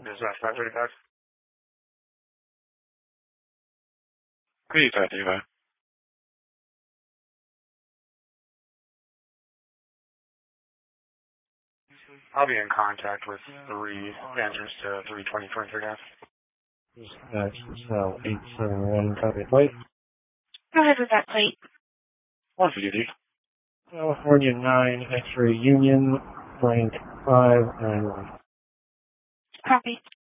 Dispatch 535. 535. I'll be in contact with 3 answers to 320 Frontier Gas. Dispatch cell 871, copy plate. Go ahead with that plate. 150. California 9, X-ray Union, blank 591. Copy.